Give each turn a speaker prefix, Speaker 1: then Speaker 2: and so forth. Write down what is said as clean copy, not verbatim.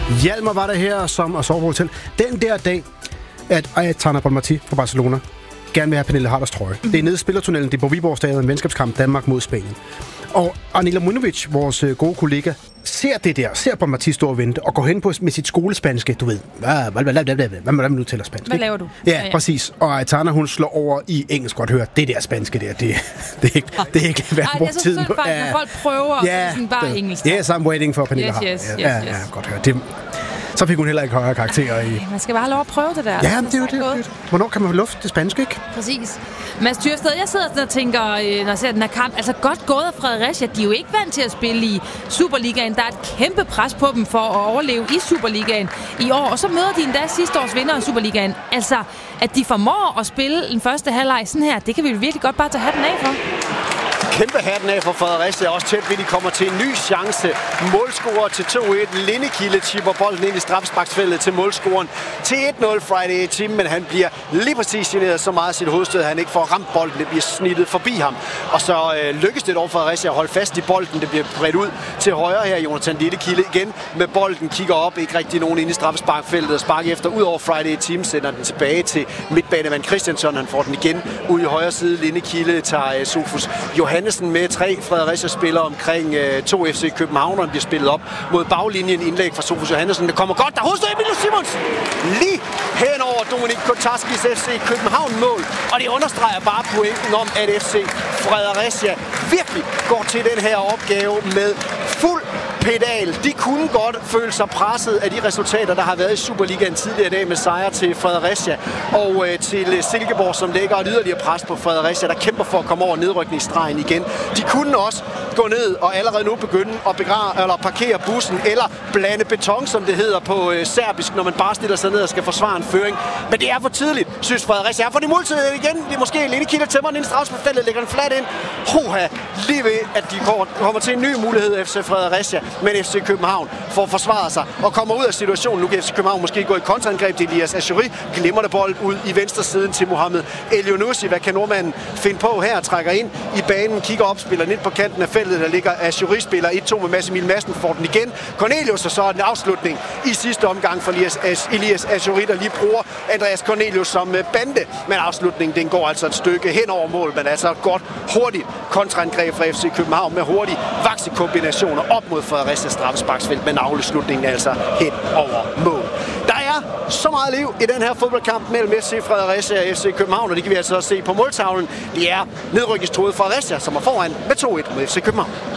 Speaker 1: Hjalmar var der her som at sove på hotel. Den der dag, at Aitana Bonmatí fra Barcelona gerne vil have Pernille Harders trøje. Det er nede i spillertunnelen, det er på Viborg Stadion, en venskabskamp Danmark mod Spanien. Og Anila Munovic, vores gode kollega, ser Bonmatí stå og vente, og går hen på med sit skolespanske, du ved, hvad nu tæller spansk?
Speaker 2: Hvad laver du?
Speaker 1: Ja, præcis. Og Aitana, hun slår over i engelsk, godt høre, det der spanske der, det er ikke værd at bruge tid.
Speaker 2: Nej, det er så faktisk, når folk prøver sådan bare engelsk.
Speaker 1: Yes, I'm waiting for Pernille Harder.
Speaker 2: Yes.
Speaker 1: Ja, godt høre. Så fik hun heller ikke højere karakterer i...
Speaker 2: Man skal bare have lov at prøve det der.
Speaker 1: Ja, det er jo det. Hvornår kan man lufte det spanske, ikke?
Speaker 2: Præcis. Mads Tyrsted, jeg sidder og tænker, når jeg ser den her kamp, altså godt gået af Fredericia. De er jo ikke vant til at spille i Superligaen. Der er et kæmpe pres på dem for at overleve i Superligaen i år. Og så møder de endda sidste års vinder af Superligaen. Altså, at de formår at spille den første halvleg sådan her, det kan vi virkelig godt bare tage hatten af for.
Speaker 3: Kæmpe hatten af for Fredericia. Også tæt ved, de kommer til en ny chance. Målscorer til 2-1. Lindekilde chipper bolden ind i straffesparksfeltet til målscoren til 1-0 Friday i timen, men han bliver lige præcis generet så meget af sit hovedstød, at han ikke får ramt bolden. Det bliver snittet forbi ham. Og så lykkes det over Fredericia at holde fast i bolden. Det bliver bredt ud til højre her. Jonathan Lindekilde igen med bolden. Kigger op. Ikke rigtig nogen inde i straffesparkfeltet og sparker efter. Ud over Friday i timen sender den tilbage til midtbanemand Christiansson. Han får den igen ud i højre side. Lindekilde tager Sofus Johannesen med 3 Fredericia-spillere omkring 2 FC Københavnerne bliver spillet op mod baglinjen. Indlæg fra Sofus Johannesen. Det kommer godt. Der hovedstød Emilio Simons lige hen over Dominik Kotarskis FC København-mål. Og det understreger bare pointen om, at FC Fredericia virkelig går til den her opgave med fuld pedal. De kunne godt føle sig presset af de resultater, der har været i Superligaen tidligere i dag med sejre til Fredericia og til Silkeborg, som lægger et yderligere pres på Fredericia, der kæmper for at komme over nedrykningsstregen igen. De kunne også gå ned og allerede nu begynde at parkere bussen eller blande beton, som det hedder på serbisk, når man bare stiller sig ned og skal forsvare en føring. Men det er for tidligt, synes Fredericia. For de multid igen. Det er måske Lindekilde tæmmer den ind i strafsparksfeltet, lægger den flat ind. Lige ved, at de kommer til en ny mulighed, FC Fredericia. Men FC København får forsvaret sig og kommer ud af situationen. Nu kan FC København måske gå i kontraangreb til Elias Achouri. Glimrende bold ud i venstre siden til Mohamed Eliounousi. Hvad kan nordmanden finde på her? Trækker ind i banen, kigger op, spiller lidt på kanten af feltet. Der ligger Achouri, spiller 1-2 med Mads Emil Madsen, får den igen. Cornelius, og så en afslutning i sidste omgang for Elias Achouri, der lige bruger Andreas Cornelius som bande. Men afslutningen, den går altså et stykke hen over mål. Men altså et godt, hurtigt kontraangreb fra FC København med hurtige vaksekombinationer op mod Fredericia straffesparksfelt, men afslutningen altså hen over mål. Der er så meget liv i den her fodboldkamp mellem FC Fredericia og FC København, og det kan vi altså også se på måltavlen. Det er nedrykningstruede Fredericia, som er foran med 2-1 mod FC København.